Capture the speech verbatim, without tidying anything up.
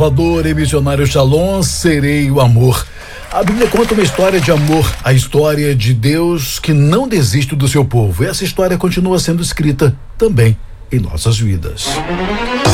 Salvador e missionário Shalom, serei o amor. A Bíblia conta uma história de amor, a história de Deus que não desiste do seu povo. E essa história continua sendo escrita também em nossas vidas.